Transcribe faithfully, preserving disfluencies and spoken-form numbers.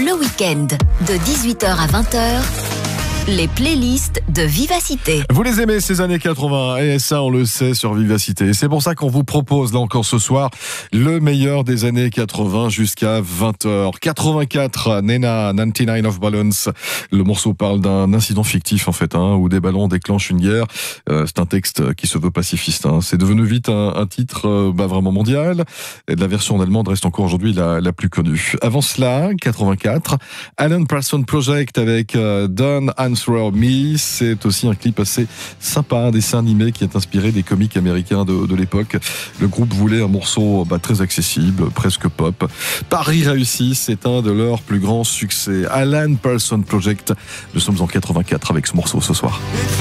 le week-end, de dix-huit heures à vingt heures, les playlists de Vivacité. Vous les aimez ces années quatre-vingts, et ça on le sait sur Vivacité. C'est pour ça qu'on vous propose là encore ce soir le meilleur des années quatre-vingts jusqu'à vingt heures. quatre-vingt-quatre, Nena, quatre-vingt-dix-neuf of Balloons. Le morceau parle d'un incident fictif en fait, hein, où des ballons déclenchent une guerre. Euh, c'est un texte qui se veut pacifiste. Hein. C'est devenu vite un, un titre euh, bah, vraiment mondial. Et la version allemande reste encore aujourd'hui la, la plus connue. Avant cela, quatre-vingt-quatre, Alan Parsons Project avec euh, Don't Answer Me. C'est aussi un clip assez sympa, un dessin animé qui est inspiré des comics américains de, de l'époque. Le groupe voulait un morceau bah, très accessible, presque pop. Paris réussi, c'est un de leurs plus grands succès. Alan Parsons Project. Nous sommes en quatre-vingt-quatre avec ce morceau ce soir.